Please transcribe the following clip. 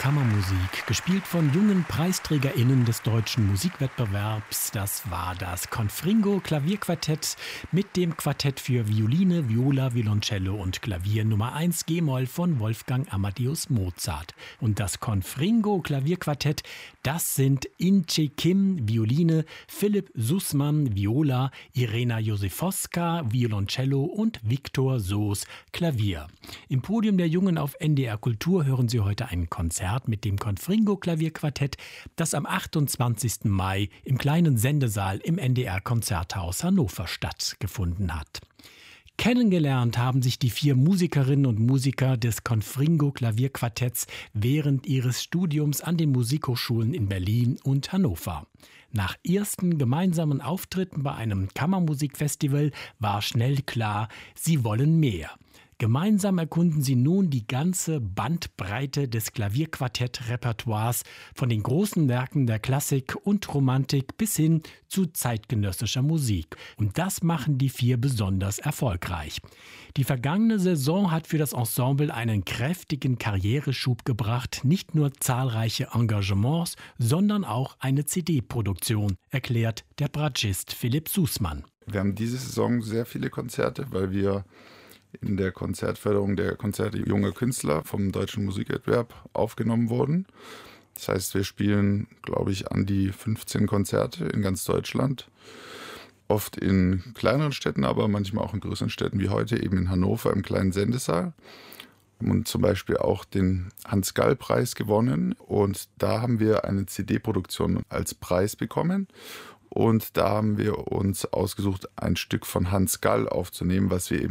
Kammermusik, gespielt von jungen PreisträgerInnen des deutschen Musikwettbewerbs. Das war das Confringo Klavierquartett mit dem Quartett für Violine, Viola, Violoncello und Klavier Nummer 1 G-Moll von Wolfgang Amadeus Mozart. Und das Confringo Klavierquartett, das sind Inche Kim, Violine, Philipp Sussmann, Viola, Irena Josifowska, Violoncello und Viktor Soos, Klavier. Im Podium der Jungen auf NDR Kultur hören Sie heute ein Konzert mit dem Confringo Klavierquartett, das am 28. Mai im kleinen Sendesaal im NDR Konzerthaus Hannover stattgefunden hat. Kennengelernt haben sich die 4 Musikerinnen und Musiker des Confringo Klavierquartetts während ihres Studiums an den Musikhochschulen in Berlin und Hannover. Nach ersten gemeinsamen Auftritten bei einem Kammermusikfestival war schnell klar, sie wollen mehr. Gemeinsam erkunden sie nun die ganze Bandbreite des Klavierquartett-Repertoires, von den großen Werken der Klassik und Romantik bis hin zu zeitgenössischer Musik. Und das machen die 4 besonders erfolgreich. Die vergangene Saison hat für das Ensemble einen kräftigen Karriereschub gebracht, nicht nur zahlreiche Engagements, sondern auch eine CD-Produktion, erklärt der Bratschist Philipp Sussmann. Wir haben diese Saison sehr viele Konzerte, weil wir in der Konzertförderung der Konzerte junger Künstler vom Deutschen Musikwettbewerb aufgenommen wurden. Das heißt, wir spielen, glaube ich, an die 15 Konzerte in ganz Deutschland. Oft in kleineren Städten, aber manchmal auch in größeren Städten wie heute, eben in Hannover im kleinen Sendesaal. Und zum Beispiel auch den Hans-Gall-Preis gewonnen. Und da haben wir eine CD-Produktion als Preis bekommen. Und da haben wir uns ausgesucht, ein Stück von Hans Gall aufzunehmen, was wir eben